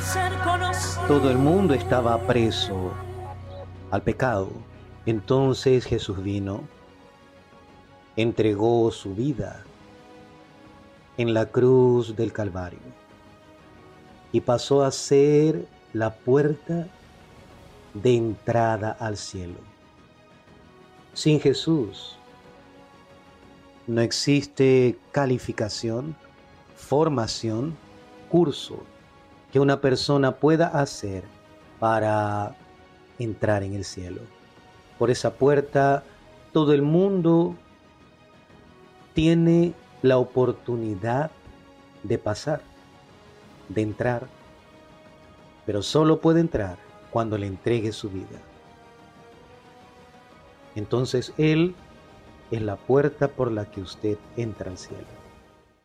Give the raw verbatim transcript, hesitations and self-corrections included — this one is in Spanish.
Todo el mundo estaba preso al pecado. Entonces Jesús vino, entregó su vida en la cruz del Calvario y pasó a ser la puerta de entrada al cielo. Sin Jesús no existe calificación, formación, curso que una persona pueda hacer para entrar en el cielo. Por esa puerta todo el mundo tiene la oportunidad de pasar, de entrar, pero solo puede entrar cuando le entregue su vida. Entonces Él es la puerta por la que usted entra al cielo.